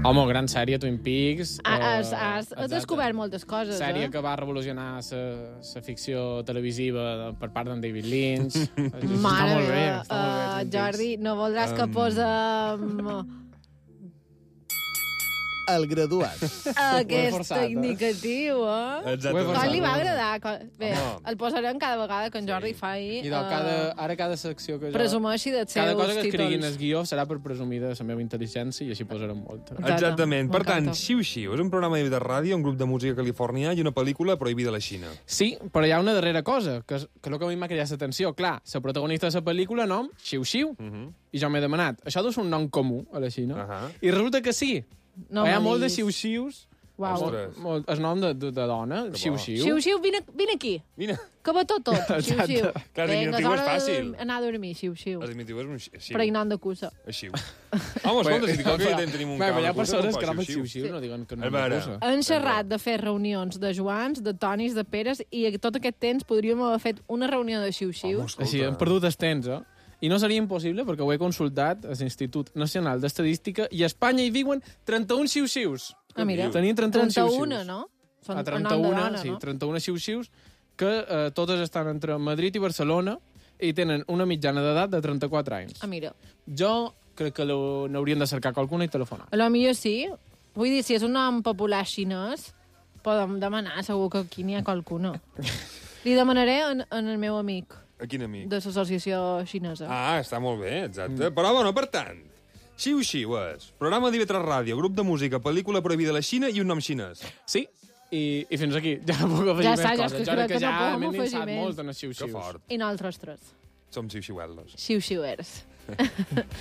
Home, gran sèrie, Twin Peaks. Has descobert moltes coses, Sèrie que va revolucionar la ficció televisiva per part d'en David Lynch. Està molt bé, està molt bé. Twin Peaks. Jordi, no voldràs que posem El graduat. aquest indicatiu, Exactament. Com li va agradar? Bé, Home. el posarem cada vegada que en Jordi faci... I ara cada secció que jo... presumeixi dels seus Cada cosa que escriguin títols. el guió serà per presumir de la meva intel·ligència i així posarem molta. Exactament. Per tant, m'encanta. Xiu Xiu és un programa de ràdio, un grup de música californià i una pel·lícula prohibida a la Xina. Sí, però hi ha una darrera cosa, que és el que a mi m'ha cridat l'atenció. Clar, la protagonista de la pel·lícula, nom, Xiu Xiu. I jo m'he demanat, això deu ser un nom comú a la Xina? I resulta que sí. No Hi ha me molt de diguis. xiu-xius. Uau. Ostres. El nom de dona, xiu-xiu. Xiu, xiu, vine aquí. Vine. Que va tot. Xiu, xiu. Clar, el Vinga, diminutiu és hora fàcil. d'anar a dormir, xiu, xiu. El diminutiu és un xiu. Pregnant de cussa. Xiu. Home, escolta, si dic que ja tenim un Bé, camp hi ha de cursa, persones com que fa nomen xiu-xiu. xiu-xiu, no diuen que no A veure. cursa. Han xerrat de fer reunions de Joans, de Tonis, de Peres, i tot aquest temps podríem haver fet una reunió de xiu-xiu. Home, escolta. Així, hem perdut el temps, I no seria impossible, perquè ho he consultat a l'Institut Nacional d'Estadística, i a Espanya hi viuen 31 xiu-xius. Ah, mira. Tenien 31 xiu-xius. 31, no? Són A el nom de 31, dona, sí, no? 31 xiu-xius, que totes estan entre Madrid i Barcelona i tenen una mitjana d'edat de 34 anys. Ah, mira. Jo crec que n'haurien de cercar qualcuna i telefonar. A lo millor sí. Vull dir, si és un nom popular xinès, podem demanar, segur que aquí n'hi ha qualcuna. Li demanaré en el meu amic A quin amic? de l'associació xinesa. Ah, està molt bé, exacte. Però, bueno, per tant, Xiu Xiu és programa d'IV3 Ràdio, grup de música, pel·lícula prohibida a la Xina i un nom xinès. Sí, i fins aquí. Ja no puc afegir Ja més està, ja coses. és que Jo crec crec que no podem m'he afegir insat més. molt en els Que xiu-xius. fort. I nosaltres tres. Som xiu-xiuelos. Xiu-xiuers.